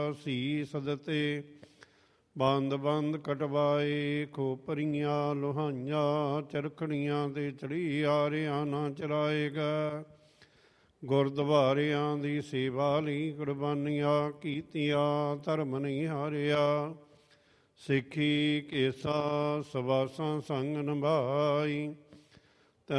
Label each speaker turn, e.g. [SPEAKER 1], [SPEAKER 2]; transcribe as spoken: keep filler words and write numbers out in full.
[SPEAKER 1] ਸੀਸ ਦਿੱਤੇ। ਬੰਦ ਬੰਦ ਕਟਵਾਏ ਖੋਪਰੀਆਂ ਲੋਹਾਈਆਂ, ਚਰਖੜੀਆਂ ਤੇ ਚੜੀ ਆਰਿਆਂ ਨਾ ਚਲਾਏਗਾ। ਗੁਰਦੁਆਰਿਆਂ ਦੀ ਸੇਵਾ ਲਈ ਕੁਰਬਾਨੀਆਂ ਕੀਤੀਆਂ, ਧਰਮ ਨਹੀਂ ਹਾਰਿਆ। ਸਿੱਖੀ ਕੇਸਾ ਸਵਾਸਾਂ ਸੰਗ ਨਿਭਾਈ,